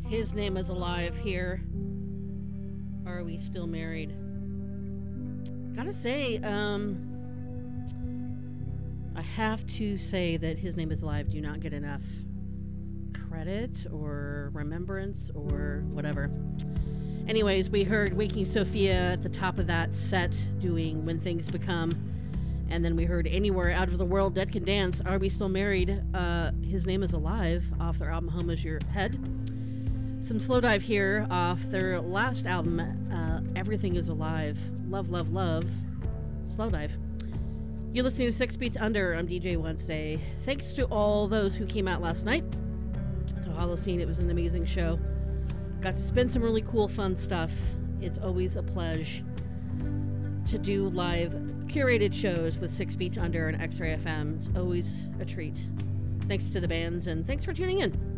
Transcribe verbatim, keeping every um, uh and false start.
His Name Is Alive here. Are We Still Married? Gotta say, um, I have to say that His Name Is Alive do not get enough credit or remembrance or whatever. Anyways, we heard Waking Sophia at the top of that set doing When Things Become. And then we heard Anywhere Out of the World, Dead Can Dance, Are We Still Married? Uh, His Name Is Alive off their album Home Is Your Head. Some Slowdive here off their last album, uh, Everything Is Alive. Love, love, love. Slowdive. You're listening to Six Beats Under. I'm D J Wednesday. Thanks to all those who came out last night to Holocene. It was an amazing show. Got to spin some really cool, fun stuff. It's always a pleasure to do live curated shows with Six Beats Under and X-Ray F M. It's always a treat. Thanks to the bands, and thanks for tuning in.